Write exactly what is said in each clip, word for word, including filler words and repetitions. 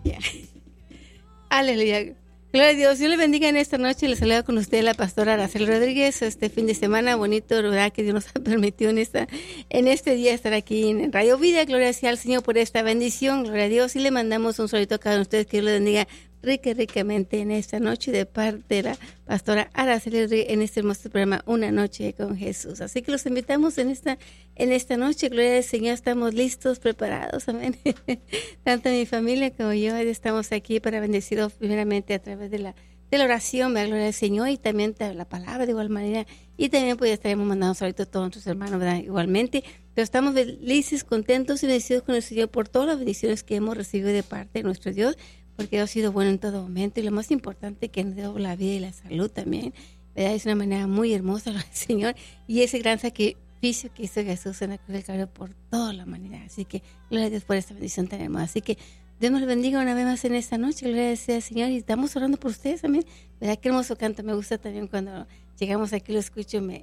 Yeah. Aleluya. Gloria a Dios. Dios le bendiga en esta noche. Le saludo con usted la pastora Araceli Rodríguez. Este fin de semana bonito, ¿verdad? Que Dios nos ha permitido en, esta, en este día estar aquí en Radio Vida. Gloria sea al Señor por esta bendición. Gloria a Dios. Y le mandamos un solito a cada uno de ustedes. Que Dios le bendiga rica, ricamente en esta noche de parte de la pastora Araceli Rodríguez en este hermoso programa Una Noche con Jesús. Así que los invitamos en esta, en esta noche. Gloria al Señor. Estamos listos, preparados. Amén. Tanto mi familia como yo estamos aquí para bendeciros primeramente a través de la, de la oración, ¿verdad? Gloria al Señor, y también la palabra de igual manera. Y también pues ya estaremos mandando ahorita a todos nuestros hermanos, ¿verdad? Igualmente. Pero estamos felices, contentos y bendecidos con el Señor por todas las bendiciones que hemos recibido de parte de nuestro Dios, porque ha sido bueno en todo momento. Y lo más importante, que nos dio la vida y la salud también, ¿verdad? Es una manera muy hermosa, el Señor, y ese gran sacrificio que hizo Jesús en la cruz del Calvario por toda la humanidad. Así que gloria a Dios por esta bendición tan hermosa. Así que Dios nos bendiga una vez más en esta noche. Gloria sea al Señor. Y estamos orando por ustedes también. ¿Verdad? Qué hermoso canto. Me gusta también cuando llegamos aquí, lo escucho, me,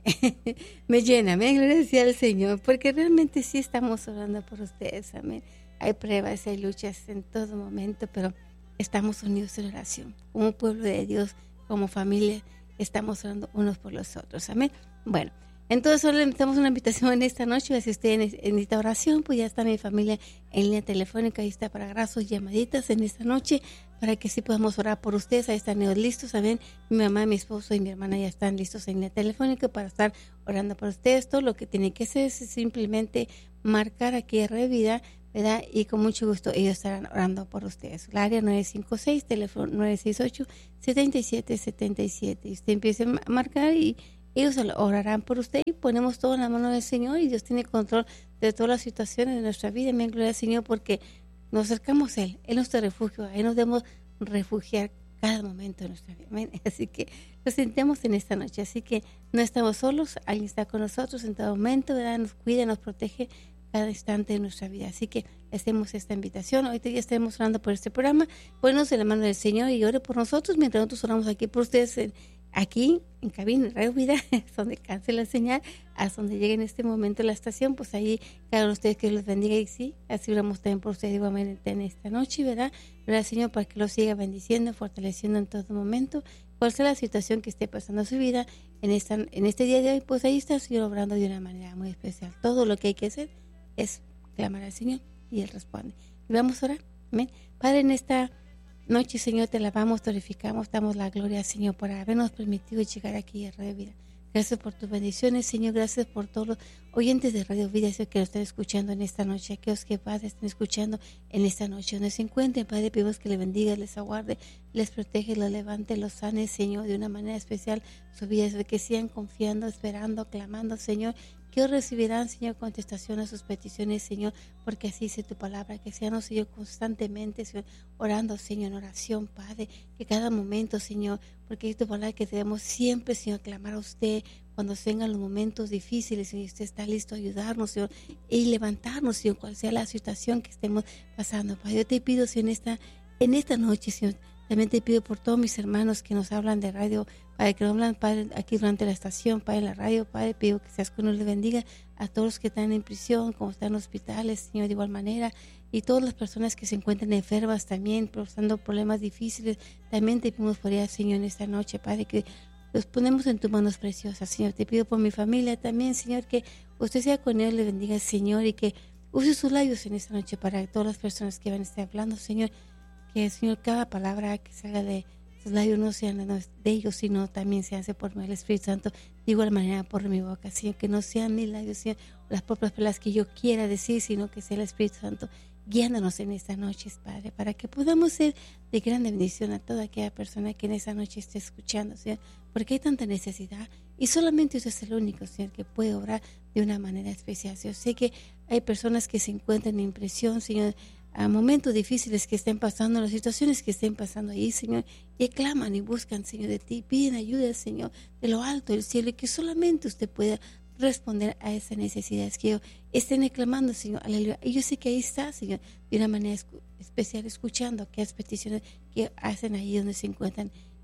me llena. Amén. Gloria sea al Señor. Porque realmente sí estamos orando por ustedes. Amén. Hay pruebas, hay luchas en todo momento, pero estamos unidos en oración. Como pueblo de Dios, como familia, estamos orando unos por los otros. Amén. Bueno. Entonces, solo le damos una invitación en esta noche. Si usted en esta oración, pues ya está mi familia en línea telefónica. Ahí está para agarrar sus llamaditas en esta noche, para que sí podamos orar por ustedes. Ahí están ellos listos, ¿saben? Mi mamá, mi esposo y mi hermana ya están listos en línea telefónica para estar orando por ustedes. Todo lo que tienen que hacer es simplemente marcar aquí en Radio Vida, ¿verdad? Y con mucho gusto ellos estarán orando por ustedes. El área nueve cinco seis, teléfono nueve seis ocho, siete siete siete siete. Y usted empiece a marcar y ellos orarán por usted, y ponemos todo en la mano del Señor, y Dios tiene control de todas las situaciones de nuestra vida. Amén, gloria al Señor, porque nos acercamos a Él. Él es nuestro refugio. Ahí nos debemos refugiar cada momento de nuestra vida. Amén. Así que lo sentemos en esta noche. Así que no estamos solos. Alguien está con nosotros en todo momento, ¿verdad? Nos cuida, nos protege cada instante de nuestra vida. Así que hacemos esta invitación. Ahorita ya estaremos orando por este programa. Ponnos en la mano del Señor y ore por nosotros mientras nosotros oramos aquí por ustedes en, aquí en cabina, en Radio Vida, donde canse la señal, hasta donde llegue en este momento la estación. Pues ahí, cada uno de ustedes que los bendiga, y sí, así oramos también por ustedes igualmente en esta noche, ¿verdad? Gracias, Señor, para que los siga bendiciendo, fortaleciendo en todo momento, cual sea la situación que esté pasando en su vida en, esta, en este día de hoy. Pues ahí está el Señor obrando de una manera muy especial. Todo lo que hay que hacer es clamar al Señor y Él responde. Y vamos a orar. Amén. Padre, en esta noche, Señor, te alabamos, glorificamos, damos la gloria, Señor, por habernos permitido llegar aquí a Radio Vida. Gracias por tus bendiciones, Señor. Gracias por todos los oyentes de Radio Vida, Señor, que nos están escuchando en esta noche. Aquellos que, Padre, estén escuchando en esta noche, donde se encuentren, Padre, pedimos que les bendiga, les aguarde, les protege, los levante, los sane, Señor, de una manera especial su vida, que sigan confiando, esperando, clamando, Señor, que hoy recibirán, Señor, contestación a sus peticiones, Señor, porque así dice tu palabra, que sean, Señor, constantemente, Señor, orando, Señor, en oración, Padre, que cada momento, Señor, porque es tu palabra que debemos siempre, Señor, clamar a usted cuando vengan los momentos difíciles, Señor, usted está listo a ayudarnos, Señor, y levantarnos, Señor, cual sea la situación que estemos pasando. Padre, yo te pido, Señor, en esta, en esta noche, Señor, también te pido por todos mis hermanos que nos hablan de radio, Padre, que nos hablan, Padre, aquí durante la estación, Padre, en la radio, Padre, pido que seas con les bendiga a todos los que están en prisión, como están en hospitales, Señor, de igual manera, y todas las personas que se encuentran enfermas también, pasando problemas difíciles, también te pedimos por ellas, Señor, en esta noche, Padre, que los ponemos en tus manos preciosas, Señor. Te pido por mi familia también, Señor, que usted sea con ellos, le bendiga, Señor, y que use sus labios en esta noche para todas las personas que van a estar hablando, Señor, que, Señor, cada palabra que salga de sus labios no sean de ellos, sino también se hace por mí el Espíritu Santo, de igual manera por mi boca, Señor, que no sean mis labios, Señor, las propias palabras que yo quiera decir, sino que sea el Espíritu Santo guiándonos en esta noche, Padre, para que podamos ser de grande bendición a toda aquella persona que en esta noche esté escuchando, Señor, porque hay tanta necesidad y solamente usted es el único, Señor, que puede obrar de una manera especial. Yo sé que hay personas que se encuentran en presión, Señor, a momentos difíciles que estén pasando, las situaciones que estén pasando ahí, Señor, y claman y buscan, Señor, de ti, piden ayuda, Señor, de lo alto del cielo, y que solamente usted pueda responder a esas necesidades que ellos estén clamando, Señor, aleluya. Y yo sé que ahí está, Señor, de una manera escu- especial, escuchando aquellas peticiones que hacen ahí donde se encuentran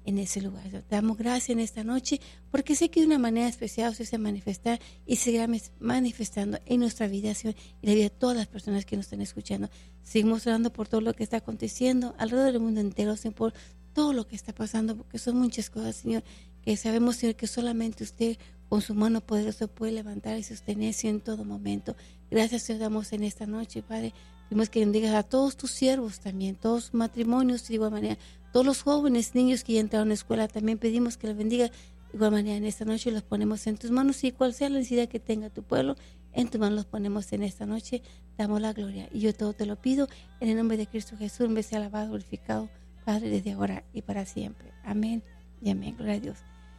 en ese lugar. Te damos gracias en esta noche porque sé que de una manera especial usted se manifestar y seguirá manifestando en nuestra vida, Señor, y la vida de todas las personas que nos están escuchando. Seguimos orando por todo lo que está aconteciendo alrededor del mundo entero, Señor, por todo lo que está pasando, porque son muchas cosas, Señor, que sabemos, Señor, que solamente usted con su mano poderosa puede levantar y sostenerse en todo momento. Gracias te damos en esta noche, Padre. Pedimos que bendigas a todos tus siervos también, todos sus matrimonios de igual manera, todos los jóvenes, niños que ya entraron a la escuela, también pedimos que los bendiga de igual manera en esta noche. Los ponemos en tus manos y cual sea la necesidad que tenga tu pueblo, en tus manos los ponemos en esta noche. Damos la gloria y yo todo te lo pido en el nombre de Cristo Jesús. Me sea alabado, glorificado, Padre, desde ahora y para siempre. Amén y amén. Gloria a Dios.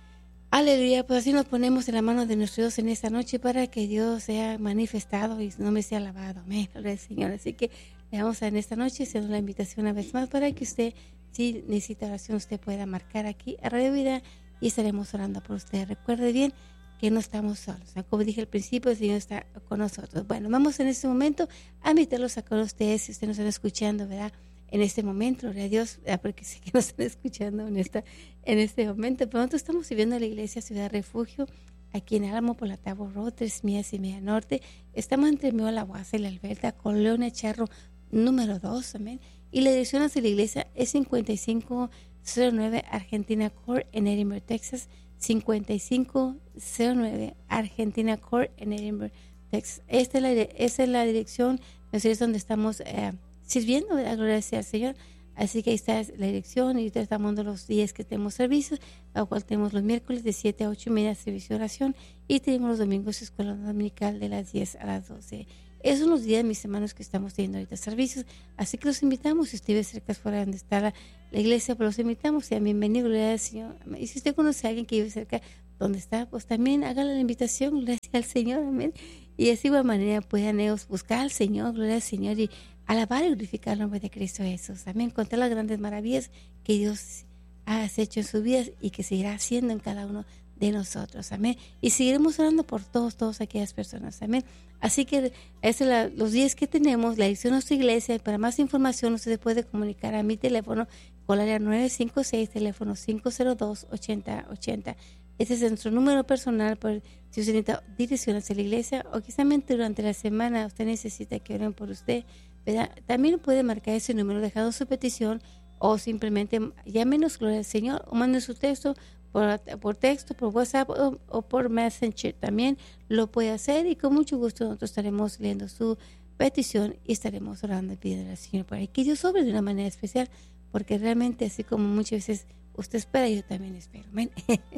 Aleluya, pues así nos ponemos en la mano de nuestro Dios en esta noche para que Dios sea manifestado y su nombre sea alabado. Amén, gloria al Señor. Así que le vamos a en esta noche haciendo la invitación una vez más para que usted, si necesita oración, usted pueda marcar aquí a Radio Vida y estaremos orando por usted. Recuerde bien que no estamos solos. Como dije al principio, el Señor está con nosotros. Bueno, vamos en este momento a invitarlos a con ustedes, si ustedes nos están escuchando, ¿verdad? En este momento, gloria a Dios, porque sé que nos están escuchando en, esta, en este momento. Pero nosotros estamos viviendo en la iglesia Ciudad Refugio, aquí en Álamo, por la Tabo Road, tres millas y media norte. Estamos entre Meo, La Guasa y La Alberta, con Leona Charro número dos, amén. Y la dirección hacia la iglesia es cincuenta y cinco cero nueve Argentina Court en Edinburgh, Texas. cincuenta y cinco cero nueve Argentina Court en Edinburgh, Texas. Esta es la, esta es la dirección, no sé, es donde estamos eh, sirviendo, ¿verdad? Gloria sea al Señor. Así que ahí está la dirección y estamos dando los días que tenemos servicios, a cual tenemos los miércoles de siete a ocho y media servicio de oración y tenemos los domingos escuela dominical de las diez a las doce. Esos son los días, mis hermanos, que estamos teniendo ahorita servicios. Así que los invitamos, si usted vive cerca fuera donde está la, la iglesia, pues los invitamos, sean bienvenidos, gloria al Señor. Y si usted conoce a alguien que vive cerca donde está, pues también hágale la invitación, gloria al Señor, amén. Y de igual manera puedan ellos buscar al Señor, gloria al Señor, y alabar y glorificar el nombre de Cristo Jesús. Amén. Contar las grandes maravillas que Dios ha hecho en sus vidas y que seguirá haciendo en cada uno de nosotros. Amén. Y seguiremos orando por todos, todas aquellas personas. Amén. Así que esos son los días que tenemos, la edición de nuestra iglesia. Para más información, usted puede comunicar a mi teléfono con el área nueve cinco seis, teléfono cinco cero dos, ocho cero ocho cero. Ese es nuestro número personal por si usted necesita dirección hacia la iglesia o quizá durante la semana usted necesita que oren por usted, ¿verdad? También puede marcar ese número dejando su petición o simplemente llámenos, gloria al Señor, o manden su texto por, por texto, por WhatsApp o, o por Messenger. También lo puede hacer y con mucho gusto nosotros estaremos leyendo su petición y estaremos orando y pidiendo al Señor para que Dios sobre de una manera especial, porque realmente así como muchas veces usted espera, yo también espero, amén.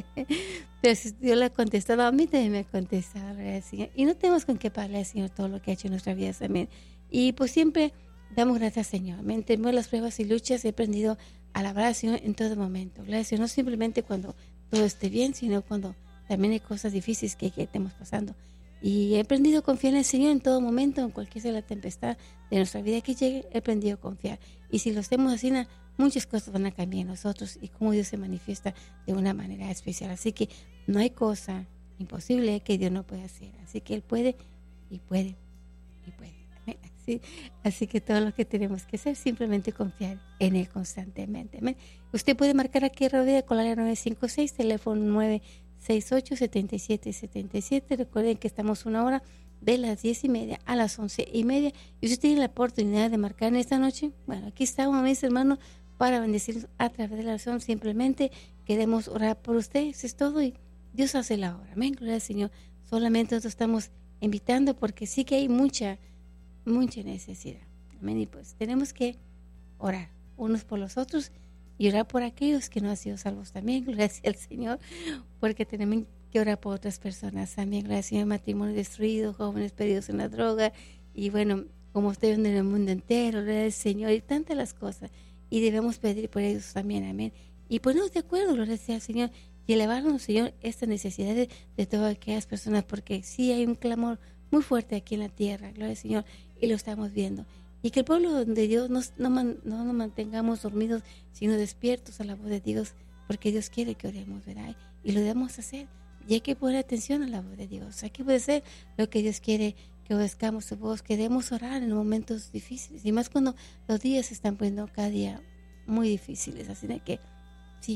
Pero si Dios le ha contestado, a mí también me ha contestado, gloria al Señor. Y no tenemos con qué pagarle al Señor todo lo que ha hecho en nuestra vida, amén. Y pues siempre damos gracias al Señor. Amén. En medio de las pruebas y luchas he aprendido a alabar al Señor en todo momento. Gloria al Señor, no simplemente cuando todo esté bien, sino cuando también hay cosas difíciles que, que estemos pasando. Y he aprendido a confiar en el Señor en todo momento, en cualquier sea la tempestad de nuestra vida que llegue, he aprendido a confiar. Y si lo hacemos así, muchas cosas van a cambiar en nosotros y cómo Dios se manifiesta de una manera especial. Así que no hay cosa imposible que Dios no pueda hacer. Así que Él puede y puede y puede. Así, así que todo lo que tenemos que hacer es simplemente confiar en Él constantemente. Amén. Usted puede marcar aquí a Radio con la área nueve cinco seis, teléfono nueve seis ocho, siete siete siete siete. Recuerden que estamos una hora de las diez y media a las once y media. Y si usted tiene la oportunidad de marcar en esta noche, bueno, aquí estamos, mis hermanos, para bendecirlos a través de la oración. Simplemente queremos orar por ustedes, eso es todo, y Dios hace la obra. Amén, gloria al Señor. Solamente nosotros estamos invitando porque sí que hay mucha mucha necesidad. Amén. Y pues tenemos que orar unos por los otros y orar por aquellos que no han sido salvos también. Gracias al Señor, porque tenemos que orar por otras personas también. Gracias al Señor, matrimonio destruido, jóvenes perdidos en la droga y bueno, como ustedes en el mundo entero, gloria al Señor y tantas las cosas. Y debemos pedir por ellos también. Amén. Y ponernos de acuerdo, gloria al Señor, y elevarnos, Señor, esta necesidad de, de todas aquellas personas, porque sí hay un clamor muy fuerte aquí en la tierra, gloria al Señor, y lo estamos viendo. Y que el pueblo de Dios no, no, man, no nos mantengamos dormidos, sino despiertos a la voz de Dios, porque Dios quiere que oremos, ¿verdad? Y lo debemos hacer. Y hay que poner atención a la voz de Dios. Hay que obedecer lo que Dios quiere, que obedezcamos su voz, que debemos orar en momentos difíciles. Y más cuando los días se están poniendo cada día muy difíciles. Así de que, sí,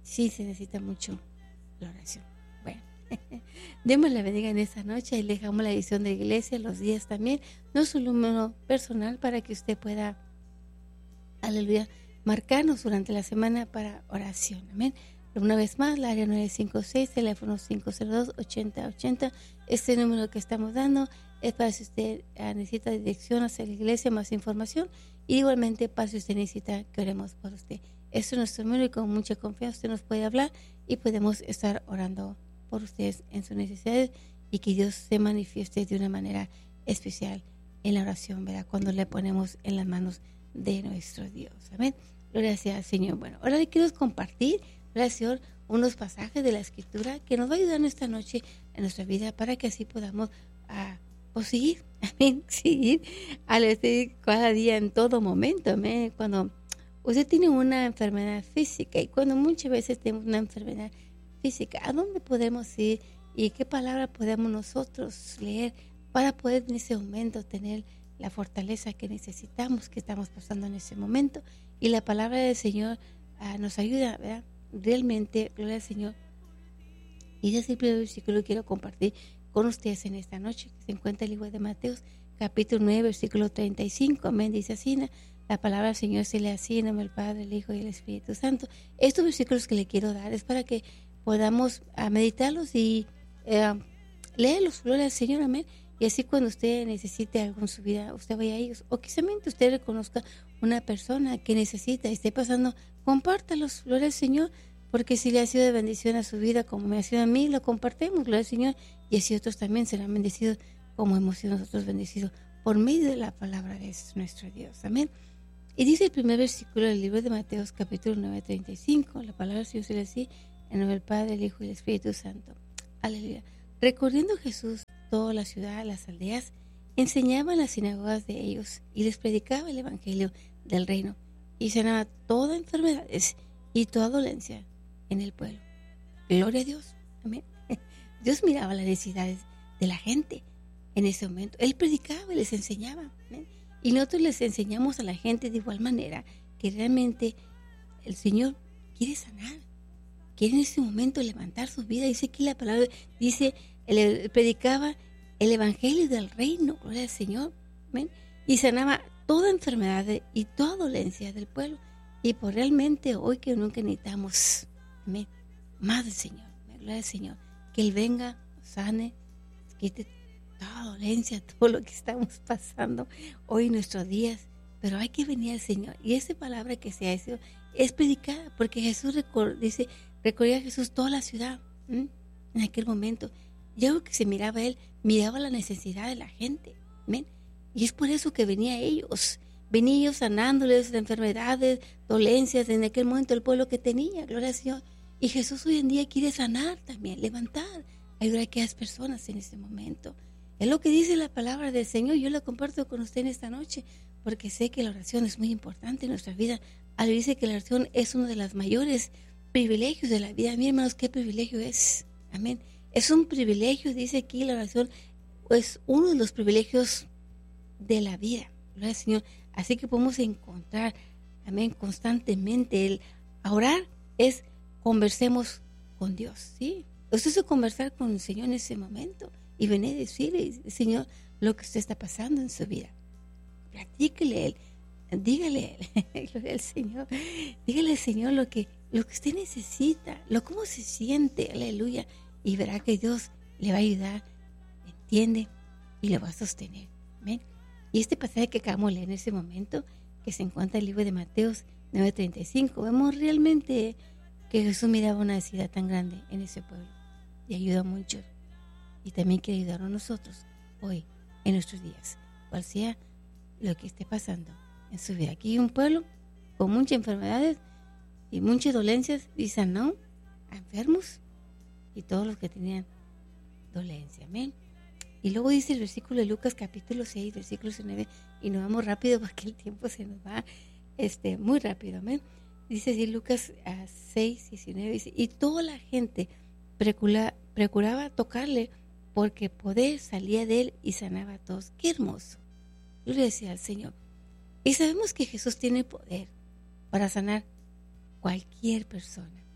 sí se necesita mucho la oración. Bueno, Dios la bendiga en esta noche y le dejamos la edición de iglesia, los días también, no su número personal para que usted pueda, aleluya, marcarnos durante la semana para oración. Amén. Una vez más, la área nueve cinco seis, teléfono cinco cero dos, ocho cero ocho cero. Este número que estamos dando es para si usted uh, necesita dirección hacia la iglesia, más información. Y igualmente para si usted necesita que oremos por usted. Este es nuestro número y con mucha confianza usted nos puede hablar y podemos estar orando por ustedes en sus necesidades y que Dios se manifieste de una manera especial en la oración, ¿verdad? Cuando le ponemos en las manos de nuestro Dios. Amén. Gloria sea al Señor. Bueno, ahora le quiero compartir, gracias Señor, unos pasajes de la Escritura que nos va a ayudar esta noche en nuestra vida para que así podamos uh, pues, seguir, amén, seguir al seguir cada día en todo momento, amén. Cuando usted tiene una enfermedad física y cuando muchas veces tenemos una enfermedad física, ¿a dónde podemos ir y qué palabra podemos nosotros leer para poder en ese momento tener la fortaleza que necesitamos, que estamos pasando en ese momento? Y la palabra del Señor uh, nos ayuda, ¿verdad? Realmente, gloria al Señor. Y ese es el primer versículo que quiero compartir con ustedes en esta noche, que se encuentra en el libro de Mateos, capítulo nueve, versículo treinta y cinco. Amén. Dice así, la palabra del Señor se lee así, en nombre del Padre, el Hijo y el Espíritu Santo. Estos versículos que le quiero dar es para que podamos uh, meditarlos y uh, leerlos, gloria al Señor, amén. Y así cuando usted necesite algo en su vida, usted vaya a ellos. O quizá usted reconozca una persona que necesita y esté pasando, compártalos, gloria al Señor. Porque si le ha sido de bendición a su vida, como me ha sido a mí, lo compartimos, gloria al Señor. Y así otros también serán bendecidos, como hemos sido nosotros bendecidos, por medio de la palabra de nuestro Dios. Amén. Y dice el primer versículo del libro de Mateos, capítulo nueve, treinta y cinco. La palabra del Señor se lee así, en nombre del Padre, el Hijo y el Espíritu Santo. Aleluya. Recorriendo Jesús toda la ciudad, las aldeas, enseñaba en las sinagogas de ellos y les predicaba el evangelio del reino y sanaba toda enfermedades y toda dolencia en el pueblo. Gloria a Dios. Amén. Dios miraba las necesidades de la gente en ese momento. Él predicaba y les enseñaba. Amén. Y nosotros les enseñamos a la gente de igual manera que realmente el Señor quiere sanar, quiere en ese momento levantar su vida. Dice aquí la palabra, dice, él predicaba el evangelio del reino, gloria al Señor, amén, y sanaba toda enfermedad y toda dolencia del pueblo. Y por realmente hoy que nunca necesitamos, amén, más del Señor, gloria al Señor, que Él venga, sane, quite toda dolencia, todo lo que estamos pasando hoy en nuestros días. Pero hay que venir al Señor. Y esa palabra que se ha hecho es predicada, porque Jesús record, dice, recorría a Jesús toda la ciudad, ¿m? En aquel momento. Y algo que se miraba a Él, miraba la necesidad de la gente. ¿Ven? Y es por eso que venía a ellos. Venía ellos sanándoles de enfermedades, dolencias, en aquel momento el pueblo que tenía. Gloria al Señor. Y Jesús hoy en día quiere sanar también, levantar, ayudar a aquellas personas en este momento. Es lo que dice la palabra del Señor. Yo la comparto con usted en esta noche, porque sé que la oración es muy importante en nuestra vida. Al dice que la oración es uno de los mayores privilegios de la vida. Miren, hermanos, qué privilegio es. Amén. Es un privilegio, dice aquí la oración, es uno de los privilegios de la vida. Gloria al Señor. Así que podemos encontrar, amén, constantemente. El orar es conversemos con Dios, ¿sí? Usted se conversar con el Señor en ese momento y venir a decirle, Señor, lo que usted está pasando en su vida. Platíquele a Él, dígale a Él, gloria al Señor, dígale al Señor lo que, lo que usted necesita, lo cómo se siente, aleluya. Y verá que Dios le va a ayudar, entiende, y le va a sostener. ¿Amén? Y este pasaje que acabamos de leer en ese momento, que se encuentra en el libro de Mateos nueve treinta y cinco, vemos realmente que Jesús miraba una necesidad tan grande en ese pueblo y ayudó a muchos. Y también quiere ayudar a nosotros hoy, en nuestros días, cual sea lo que esté pasando en su vida. Aquí hay un pueblo con muchas enfermedades y muchas dolencias y sanó a enfermos y todos los que tenían dolencia. Amén. Y luego dice el versículo de Lucas capítulo seis, versículo diecinueve, y nos vamos rápido porque el tiempo se nos va este, muy rápido. Amén. Dice así Lucas seis, diecinueve, dice, y toda la gente procura, procuraba tocarle porque poder salía de él y sanaba a todos. Qué hermoso. Gloria sea al Señor. Y sabemos que Jesús tiene poder para sanar cualquier persona.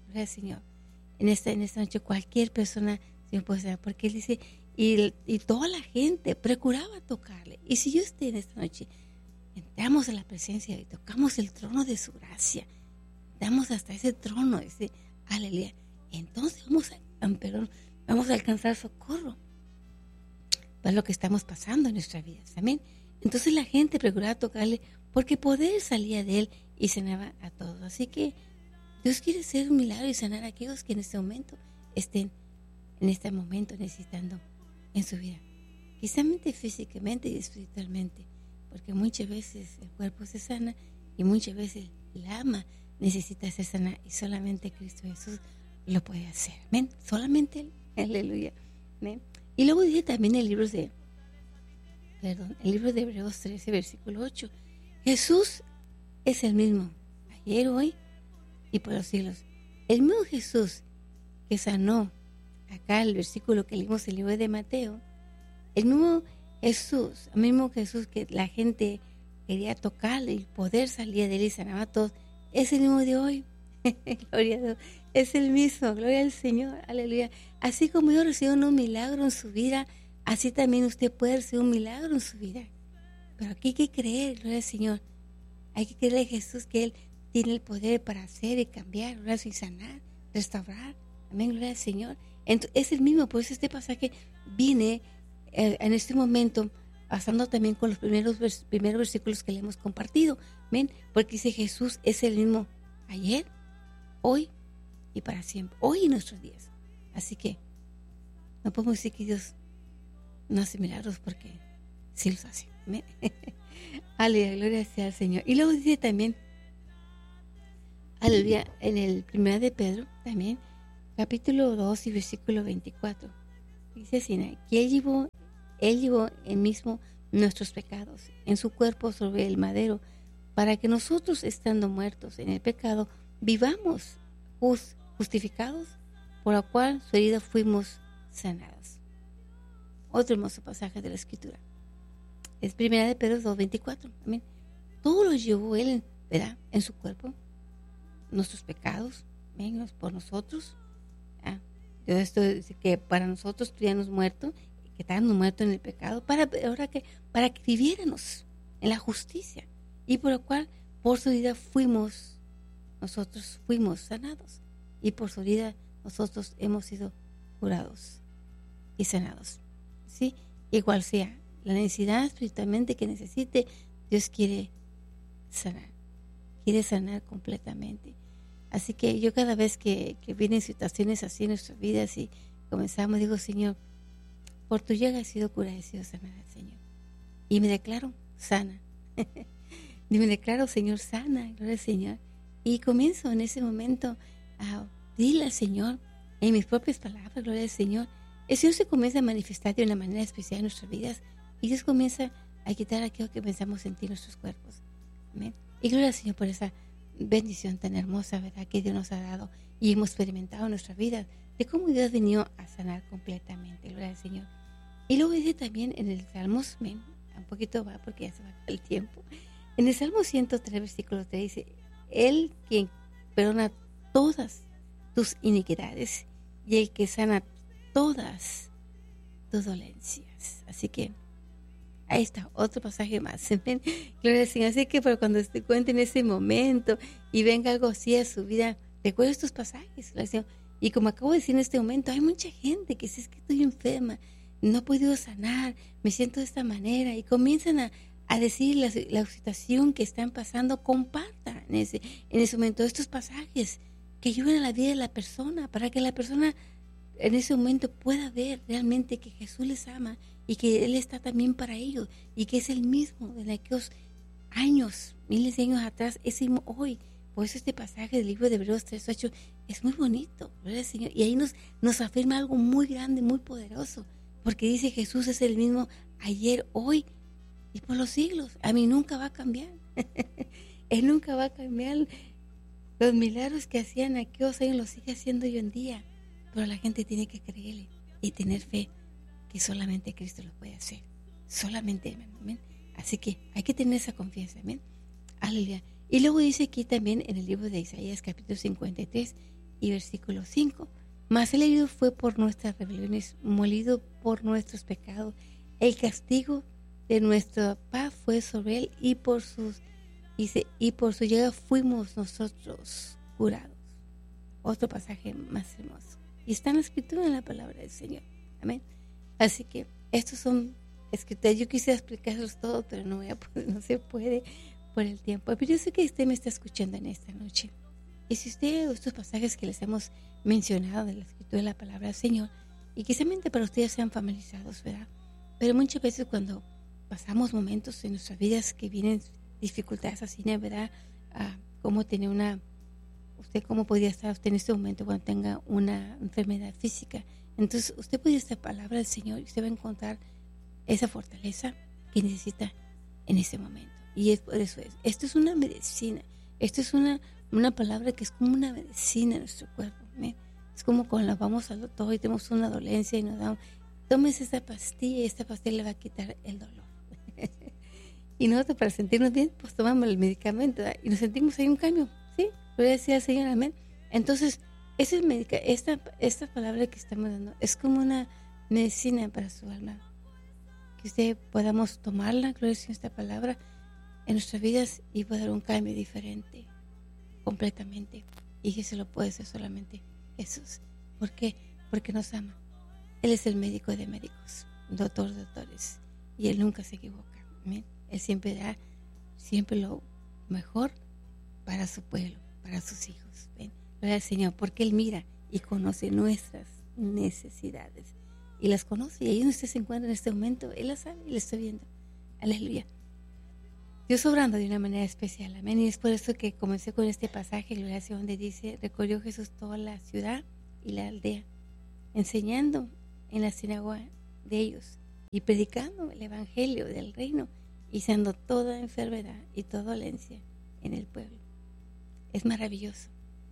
gloria al Señor. En esta, en esta noche cualquier persona se puede sanar, porque Él dice, y, y toda la gente procuraba tocarle. Y si yo estoy en esta noche, entramos a la presencia y tocamos el trono de su gracia, damos hasta ese trono, ese aleluya, entonces vamos a, perdón, vamos a alcanzar socorro para lo que estamos pasando en nuestras vidas. Amén. Entonces la gente procuraba tocarle porque poder salía de Él y sanaba a todos. Así que Dios quiere hacer un milagro y sanar a aquellos que en este momento estén en este momento necesitando en su vida, quizá físicamente y espiritualmente, porque muchas veces el cuerpo se sana y muchas veces el alma necesita ser sana y solamente Cristo Jesús lo puede hacer. Amén. Solamente Él. Aleluya. Amén. Y luego dice también el libro de perdón, el libro de Hebreos trece, versículo ocho. Jesús es el mismo ayer, hoy y por los siglos. El mismo Jesús que sanó acá el versículo que leímos en el libro de Mateo, el mismo Jesús, el mismo Jesús que la gente quería tocarle y poder salía de él y sanaba a todos, es el mismo de hoy. Gloria a Dios, es el mismo, gloria al Señor, aleluya. Así como yo recibo un milagro en su vida, así también usted puede recibir un milagro en su vida. Pero aquí hay que creer, gloria al Señor. Hay que creerle a Jesús que Él tiene el poder para hacer y cambiar, gloria al Señor, y sanar, restaurar. Amén, gloria al Señor. Entonces, es el mismo, por eso este pasaje viene eh, en este momento, pasando también con los primeros, vers- primeros versículos que le hemos compartido. Amén, porque dice Jesús es el mismo ayer, hoy y para siempre, hoy y nuestros días. Así que no podemos decir que Dios no hace milagros, porque sí los hace. Amén. Aleluya, gloria sea al Señor. Y luego dice también, aleluya, en el primero de Pedro, también, capítulo dos y versículo veinticuatro. Dice así, que Él llevó, Él llevó Él mismo nuestros pecados en su cuerpo sobre el madero, para que nosotros, estando muertos en el pecado, vivamos just, justificados, por la cual su herida fuimos sanados. Otro hermoso pasaje de la Escritura. Es primera de Pedro dos veinticuatro. Amén. Todo lo llevó Él, ¿verdad?, en su cuerpo, nuestros pecados, ¿ven?, por nosotros. ¿Ah? Esto dice que para nosotros estuviéramos muertos, que estábamos muertos en el pecado, para, ahora que, para que viviéramos en la justicia, y por lo cual, por su vida fuimos, nosotros fuimos sanados, y por su vida nosotros hemos sido curados y sanados. ¿Sí? Igual sea la necesidad espiritualmente que necesite, Dios quiere sanar, quiere sanar completamente. Así que yo cada vez que, que vienen situaciones así en nuestras vidas y comenzamos, digo, Señor, por tu llaga he sido curada, he sido sanada, Señor. Y me declaro sana. Y me declaro, Señor, sana, gloria al Señor. Y comienzo en ese momento a decirle al Señor, en mis propias palabras, gloria al Señor. El Señor se comienza a manifestar de una manera especial en nuestras vidas y Dios comienza a quitar aquello que pensamos sentir en nuestros cuerpos. Amén. Y gloria al Señor por esa bendición tan hermosa, ¿verdad?, que Dios nos ha dado y hemos experimentado en nuestra vida, de cómo Dios ha venido a sanar completamente. Gloria al Señor. Y luego dice también en el Salmos, amén, un poquito va porque ya se va el tiempo. En el Salmo ciento tres, versículo tres dice, Él quien perdona todas tus iniquidades y el que sana todas tus dolencias. Así que ahí está, otro pasaje más. Gloria al Señor. Así que pero cuando se cuente en ese momento y venga algo así a su vida, recuerda estos pasajes. Y como acabo de decir en este momento, hay mucha gente que dice, es que estoy enferma, no he podido sanar, me siento de esta manera, y comienzan a, a decir la, la situación que están pasando. Compartan en ese, en ese momento estos pasajes que ayuden a la vida de la persona, para que la persona en ese momento pueda ver realmente que Jesús les ama y que Él está también para ellos y que es el mismo en aquellos años, miles de años atrás, es el mismo hoy. Por eso este pasaje del libro de Hebreos tres ocho es muy bonito, ¿verdad, Señor? Y ahí nos, nos afirma algo muy grande, muy poderoso, porque dice Jesús es el mismo ayer, hoy y por los siglos. A mí nunca va a cambiar. Él nunca va a cambiar. Los milagros que hacían aquellos años los sigue haciendo hoy en día. Pero la gente tiene que creerle y tener fe que solamente Cristo lo puede hacer. Solamente, amén. Así que hay que tener esa confianza, amén. Aleluya. Y luego dice aquí también en el libro de Isaías, capítulo cincuenta y tres, Y versículo cinco. Mas el herido fue por nuestras rebeliones, molido por nuestros pecados. El castigo de nuestra paz fue sobre él, y por sus dice, y por su llegada fuimos nosotros curados. Otro pasaje más hermoso. Y está en la escritura, en la palabra del Señor. Amén. Así que estos son escrituras. Yo quisiera explicarlos todos, pero no voy a poder, no se puede por el tiempo. Pero yo sé que usted me está escuchando en esta noche. Y si usted, estos pasajes que les hemos mencionado de la escritura de la palabra del Señor, y quizá para ustedes sean familiarizados, ¿verdad? Pero muchas veces cuando pasamos momentos en nuestras vidas que vienen dificultades así, ¿verdad? Ah, cómo tener una, usted cómo podría estar usted en este momento cuando tenga una enfermedad física. Entonces usted puede esta palabra del Señor y usted va a encontrar esa fortaleza que necesita en ese momento. Y es por eso es. Esto es una medicina. Esto es una, una palabra que es como una medicina en nuestro cuerpo. ¿eh? Es como cuando vamos al doctor y tenemos una dolencia y nos damos, tómese esta pastilla y esta pastilla le va a quitar el dolor. Y nosotros para sentirnos bien, pues tomamos el medicamento, ¿verdad? Y nos sentimos ahí un cambio, ¿sí? Puede decir al Señor, amén. Entonces, ese medica, esta, esta palabra que estamos dando es como una medicina para su alma. Que usted podamos tomarla, gloria al Señor, esta palabra en nuestras vidas y poder dar un cambio diferente, completamente. Y que se lo puede hacer solamente Jesús. ¿Por qué? Porque nos ama. Él es el médico de médicos, doctor de doctores. Y Él nunca se equivoca, amén. Él siempre da siempre lo mejor para su pueblo, para sus hijos. ¿Ven? Gloria al Señor, porque Él mira y conoce nuestras necesidades. Y las conoce. Y ahí donde usted se encuentra en este momento, Él las sabe y las está viendo. Aleluya. Dios obrando de una manera especial. Amén. Y es por eso que comencé con este pasaje, gloria al Señor, donde dice, recorrió Jesús toda la ciudad y la aldea, enseñando en la sinagoga de ellos y predicando el evangelio del reino y sanando toda enfermedad y toda dolencia en el pueblo. Es maravilloso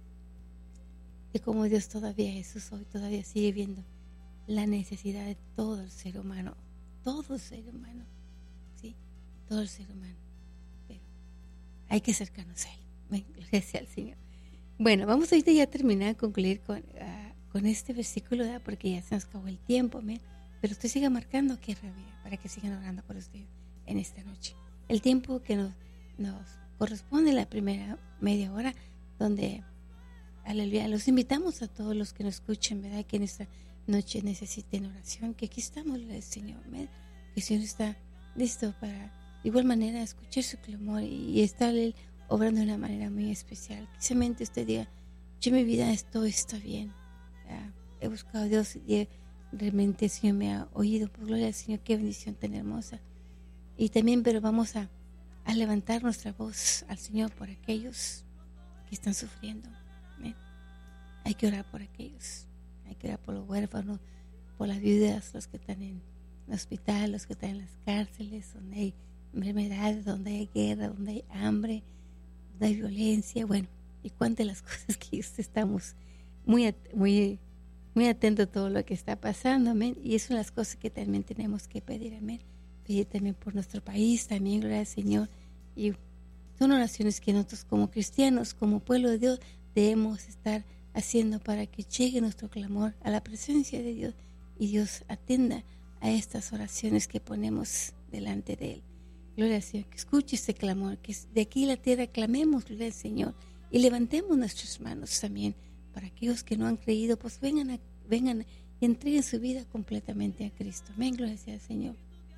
de cómo Dios todavía, Jesús hoy todavía sigue viendo la necesidad de todo el ser humano, todo el ser humano, ¿sí? Todo el ser humano. Pero hay que acercarnos a Él. Ven, gloria sea al Señor. Bueno, vamos ahorita ya a terminar, a concluir con, uh, con este versículo, ¿verdad? Porque ya se nos acabó el tiempo, ¿me? Pero usted siga marcando aquí arriba para que sigan orando por usted en esta noche. El tiempo que nos, nos corresponde, la primera media hora, donde, aleluya, los invitamos a todos los que nos escuchen, ¿verdad? Que en esta noche necesiten oración, que aquí estamos, el Señor, ¿verdad? Que el Señor está listo para, de igual manera, escuchar su clamor y, y estar Él obrando de una manera muy especial. Quizamente usted diga, yo en mi vida esto está bien, ¿verdad? He buscado a Dios y realmente el Señor me ha oído. Por gloria al Señor, qué bendición tan hermosa. Y también, pero vamos a, a levantar nuestra voz al Señor por aquellos que están sufriendo. ¿eh? Hay que orar por aquellos. Hay que orar por los huérfanos, por las viudas, los que están en el hospital, los que están en las cárceles, donde hay enfermedades, donde hay guerra, donde hay hambre, donde hay violencia. Bueno, y cuántas las cosas que estamos muy, muy, muy atentos a todo lo que está pasando, amén. Y eso son las cosas que también tenemos que pedir, amén. Pedir también por nuestro país, también, gloria al Señor. Y son oraciones que nosotros como cristianos, como pueblo de Dios, debemos estar haciendo para que llegue nuestro clamor a la presencia de Dios y Dios atienda a estas oraciones que ponemos delante de Él. Gloria al Señor, que escuche este clamor, que de aquí la tierra clamemos, gloria al Señor, y levantemos nuestras manos también para aquellos que no han creído, pues vengan, a, vengan y entreguen su vida completamente a Cristo. Amén, gloria sea al Señor.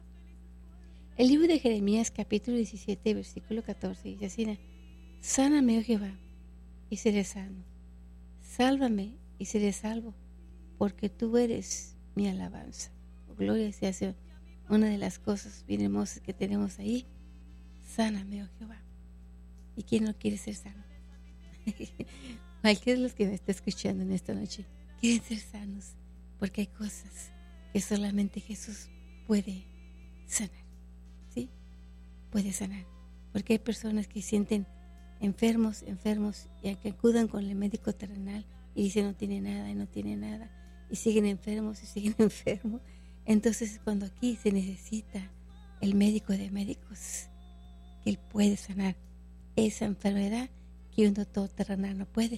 El libro de Jeremías, capítulo diecisiete, versículo catorce, dice así: sáname, oh Jehová, y seré sano. Sálvame y seré salvo, porque tú eres mi alabanza. Oh, gloria sea al Señor. Una de las cosas bien hermosas que tenemos ahí, sáname, oh Jehová. ¿Y quién no quiere ser sano? Cualquiera de los que me está escuchando en esta noche quieren ser sanos, porque hay cosas que solamente Jesús puede sanar. ¿Sí? Puede sanar. Porque hay personas que sienten enfermos, enfermos, y que acudan con el médico terrenal y dicen no tiene nada y no tiene nada, y siguen enfermos y siguen enfermos. Entonces cuando aquí se necesita el médico de médicos, que Él puede sanar esa enfermedad que un doctor terrenal no puede,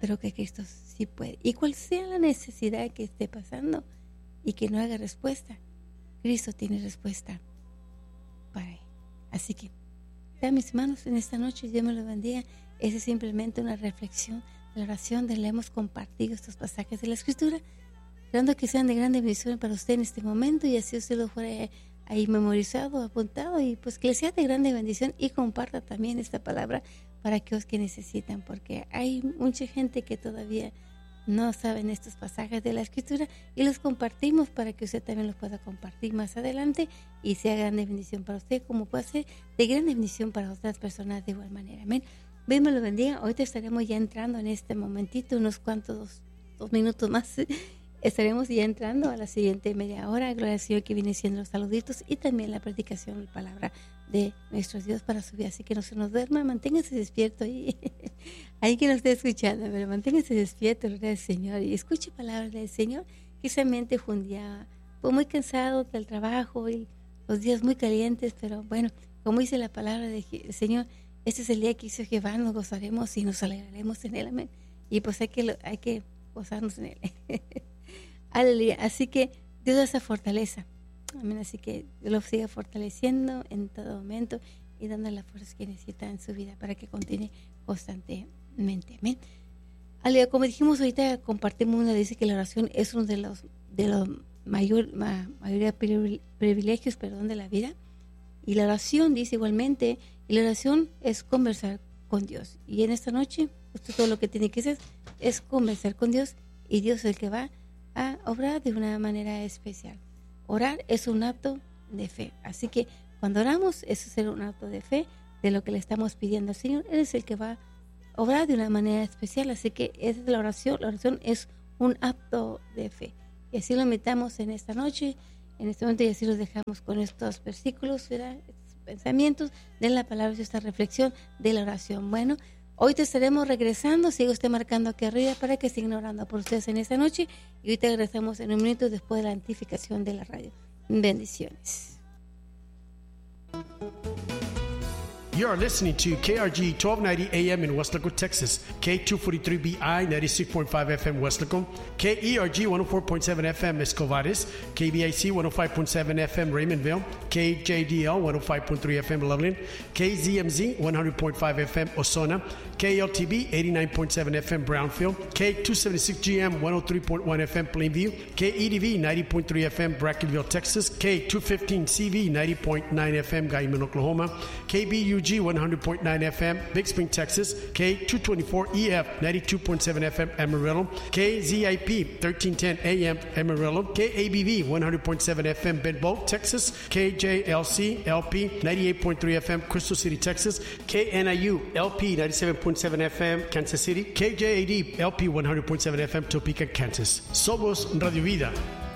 pero que Cristo sí puede. Y cual sea la necesidad que esté pasando y que no haga respuesta, Cristo tiene respuesta para él. Así que, sean mis manos en esta noche, Dios me lo bendiga. Esa es simplemente una reflexión de la oración de la hemos compartido estos pasajes de la Escritura, esperando que sean de gran bendición para usted en este momento y así usted lo fuera ahí memorizado, apuntado y pues que le sea de grande bendición y comparta también esta palabra para aquellos que necesitan, porque hay mucha gente que todavía no saben estos pasajes de la Escritura y los compartimos para que usted también los pueda compartir más adelante y sea grande bendición para usted, como puede ser de gran bendición para otras personas de igual manera. Amén. Dios me lo bendiga. Ahorita estaremos ya entrando en este momentito, unos cuantos, dos, dos minutos más. Estaremos ya entrando a la siguiente media hora. Gloria al Señor, que viene siendo los saluditos y también la predicación, la palabra de nuestro Dios para su vida. Así que no se nos duerma, manténgase despierto ahí. Ahí que nos esté escuchando, pero manténgase despierto, gloria al Señor. Y escuche palabras del Señor. Quizá mente fue un día fue muy cansado del trabajo y los días muy calientes, pero bueno, como dice la palabra del Señor, este es el día que hizo Jehová, nos gozaremos y nos alegraremos en él. Amén. Y pues hay que, hay que gozarnos en él. Aleluya. Así que Dios da esa fortaleza. Amén. Así que Dios lo siga fortaleciendo en todo momento y dando la fuerza que necesita en su vida para que continúe constantemente. Amén. Aleluya. Como dijimos ahorita, compartimos una, dice que la oración es uno de los de los mayor, ma, mayoría privilegios, perdón, de la vida. Y la oración, dice igualmente, y la oración es conversar con Dios. Y en esta noche, usted todo lo que tiene que hacer es conversar con Dios y Dios es el que va a obrar de una manera especial. Orar es un acto de fe. Así que cuando oramos, eso es un acto de fe de lo que le estamos pidiendo al Señor. Él es el que va a obrar de una manera especial. Así que esa es la oración. La oración es un acto de fe. Y así lo metamos en esta noche, en este momento, y así los dejamos con estos versículos, ¿verdad? Estos pensamientos de la palabra, esta reflexión de la oración. Bueno, hoy te estaremos regresando, sigue usted marcando aquí arriba para que sigan orando por ustedes en esta noche y hoy te regresamos en un minuto después de la notificación de la radio. Bendiciones. You are listening to K R G twelve ninety A M in West Laco, Texas, K two forty-three B I ninety-six point five F M West Laco, K E R G one oh four point seven F M Escovares, K B I C one oh five point seven F M Raymondville, K J D L one oh five point three F M Loveland, K Z M Z one hundred point five F M Osona, K L T B eighty-nine point seven F M Brownfield, K two seventy-six G M one oh three point one F M Plainview, K E D V ninety point three F M Brackenville, Texas, K two fifteen C V ninety point nine F M Guyman, Oklahoma, K B U G one hundred point nine F M Big Spring, Texas, K two twenty-four E F ninety-two point seven F M Amarillo, K Z I P thirteen ten A M Amarillo, K A B V one hundred point seven F M Benbow, Texas, K J L C L P ninety-eight point three F M Crystal City, Texas, K N I U L P ninety-seven point seven F M Kansas City, K J A D L P one hundred point seven F M Topeka, Kansas. Somos Radio Vida.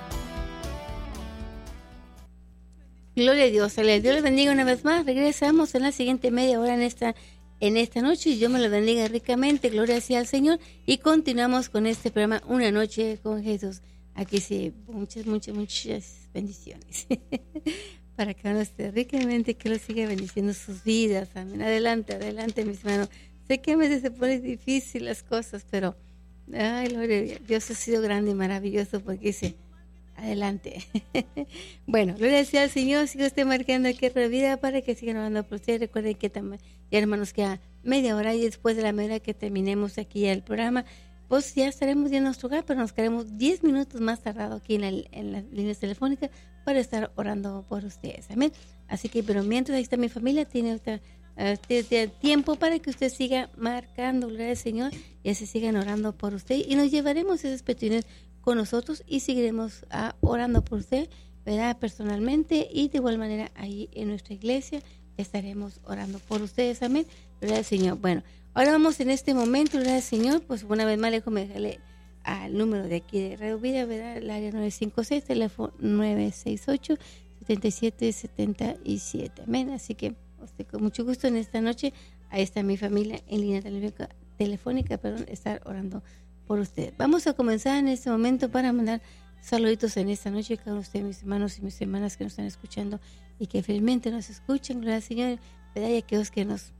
Gloria a Dios, Dios les bendiga una vez más. Regresamos en la siguiente media hora en esta en esta noche y Dios me lo bendiga ricamente. Gloria sea al Señor y continuamos con este programa Una Noche con Jesús. Aquí sí, muchas, muchas, muchas bendiciones. Para que uno esté ricamente, que lo siga bendiciendo sus vidas. Amén. Adelante, adelante, mis hermanos. Sé que a veces se ponen difíciles las cosas, pero ay, gloria a Dios. Dios ha sido grande y maravilloso porque dice, adelante. Bueno, gloria sea al Señor. Sigo usted marcando aquí otra vida para que sigan orando por usted. Recuerden que también, ya hermanos, queda media hora y después de la media hora que terminemos aquí el programa, pues ya estaremos ya en nuestro hogar, pero nos quedaremos diez minutos más tardado aquí en, el, en las líneas telefónicas para estar orando por ustedes. Amén. Así que, pero mientras ahí está mi familia, tiene usted, uh, tiene tiempo para que usted siga marcando, gloria al Señor, y así sigan orando por usted. Y nos llevaremos esas peticiones con nosotros y seguiremos uh, orando por usted, ¿verdad? Personalmente y de igual manera ahí en nuestra iglesia estaremos orando por ustedes. Amén. Gloria al Señor. Bueno, ahora vamos en este momento, gloria al Señor, pues una vez más déjame dejarle al número de aquí de Radio Vida, ¿verdad? El área nueve cinco seis, teléfono nueve seis ocho, siete siete siete siete. Amén. Así que usted, con mucho gusto en esta noche, ahí está mi familia en línea telefónica, telefónica perdón, estar orando por usted. Vamos a comenzar en este momento para mandar saluditos en esta noche a cada uno de ustedes, mis hermanos y mis hermanas que nos están escuchando y que fielmente nos escuchan, gloria al Señor, ¿verdad? Y aquellos que nos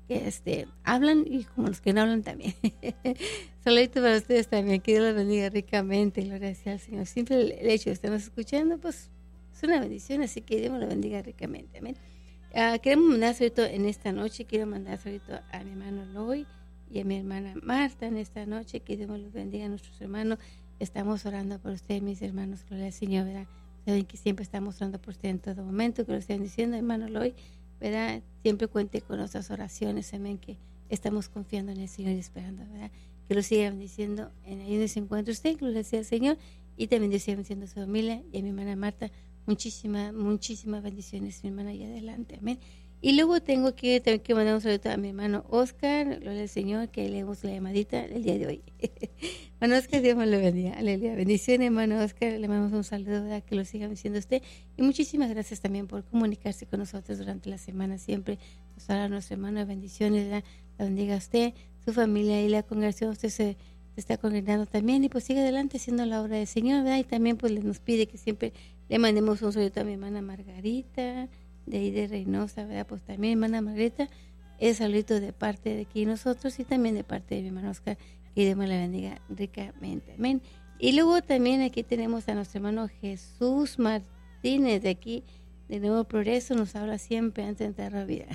que este, hablan y como los que no hablan también. Saludito para ustedes también, que Dios los bendiga ricamente, gloria sea al Señor. Siempre el, el hecho de estarnos escuchando, pues es una bendición, así que Dios los bendiga ricamente, amén. Uh, queremos mandar saludo en esta noche, quiero mandar saludo a mi hermano Loy y a mi hermana Marta en esta noche, que Dios los bendiga a nuestros hermanos. Estamos orando por ustedes, mis hermanos, gloria al Señor, ¿verdad? Saben que siempre estamos orando por ustedes en todo momento, que lo estén diciendo, hermano Loy, ¿verdad? Siempre cuente con nuestras oraciones, amén, que estamos confiando en el Señor y esperando, ¿verdad? Que lo siga bendiciendo en ahí donde se encuentra usted, gloria sea al Señor, y también Dios siga bendiciendo a su familia y a mi hermana Marta. Muchísimas, muchísimas bendiciones, mi hermana, y adelante, amén. Y luego tengo que, tengo que mandar un saludo a mi hermano Oscar, gloria al Señor, que le demos la llamadita el día de hoy. Hermano Oscar, Dios me lo bendiga, aleluya. Bendiciones, hermano Oscar, le mandamos un saludo, ¿verdad? Que lo siga diciendo usted. Y muchísimas gracias también por comunicarse con nosotros durante la semana, siempre. Nos habla nuestro hermano, bendiciones, ¿verdad? La bendiga a usted, su familia y la congregación, usted se... se está congregando también y pues sigue adelante haciendo la obra del Señor, ¿verdad? Y también pues nos pide que siempre le mandemos un saludo a mi hermana Margarita, de ahí de Reynosa, ¿verdad? Pues también hermana Margarita, el saludito de parte de aquí nosotros y también de parte de mi hermano Oscar, que Dios me la bendiga ricamente, amén. Y luego también aquí tenemos a nuestro hermano Jesús Martínez, de aquí de Nuevo Progreso, nos habla siempre antes de entrar a la vida.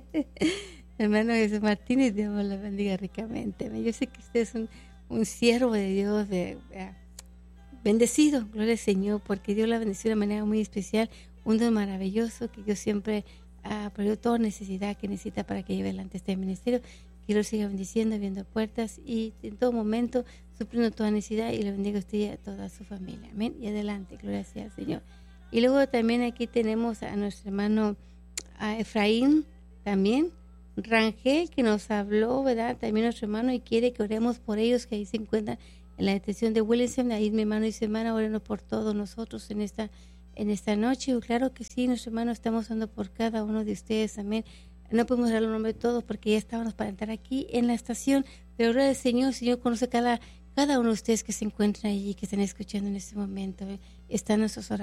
Hermano Jesús Martínez, Dios me la bendiga ricamente. Yo sé que usted es un un siervo de Dios, de, uh, bendecido, gloria al Señor, porque Dios la bendició de manera muy especial, un don maravilloso que Dios siempre ha uh, provisto toda necesidad que necesita para que lleve adelante este ministerio. Que Dios siga bendiciendo, abriendo puertas y en todo momento supliendo toda necesidad, y le bendiga a usted y a toda su familia, amén, y adelante, gloria sea al Señor. Y luego también aquí tenemos a nuestro hermano a Efraín, también Rangel, que nos habló, ¿verdad? También nuestro hermano, y quiere que oremos por ellos, que ahí se encuentran en la detención de Williamson. Ahí mi hermano y su hermana, oremos por todos nosotros en esta en esta noche. Y claro que sí, nuestro hermano, estamos orando por cada uno de ustedes, amén. No podemos dar el nombre de todos porque ya estábamos para entrar aquí en la estación, pero gloria al Señor, el Señor conoce cada, cada uno de ustedes que se encuentran allí, que están escuchando en este momento, ¿eh? Están nuestros oraciones.